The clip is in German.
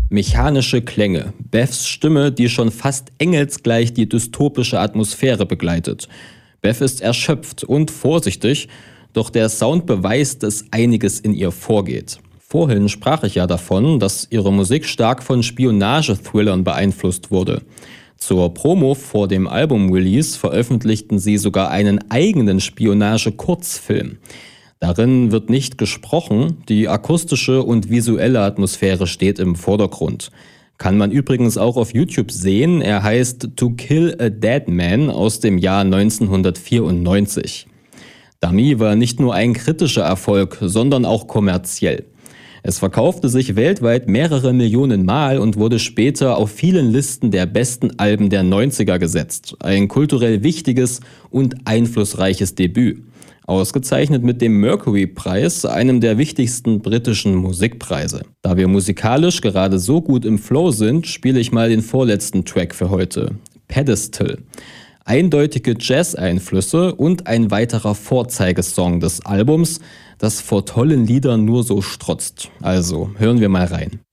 Mechanische Klänge, Beths Stimme, die schon fast engelsgleich die dystopische Atmosphäre begleitet. Beth ist erschöpft und vorsichtig, doch der Sound beweist, dass einiges in ihr vorgeht. Vorhin sprach ich ja davon, dass ihre Musik stark von Spionage-Thrillern beeinflusst wurde. Zur Promo vor dem Album-Release veröffentlichten sie sogar einen eigenen Spionage-Kurzfilm. Darin wird nicht gesprochen, die akustische und visuelle Atmosphäre steht im Vordergrund. Kann man übrigens auch auf YouTube sehen, er heißt To Kill a Dead Man aus dem Jahr 1994. Dummy war nicht nur ein kritischer Erfolg, sondern auch kommerziell. Es verkaufte sich weltweit mehrere Millionen Mal und wurde später auf vielen Listen der besten Alben der 90er gesetzt. Ein kulturell wichtiges und einflussreiches Debüt. Ausgezeichnet mit dem Mercury-Preis, einem der wichtigsten britischen Musikpreise. Da wir musikalisch gerade so gut im Flow sind, spiele ich mal den vorletzten Track für heute. Pedestal. Eindeutige Jazz-Einflüsse und ein weiterer Vorzeigesong des Albums, das vor tollen Liedern nur so strotzt. Also, hören wir mal rein.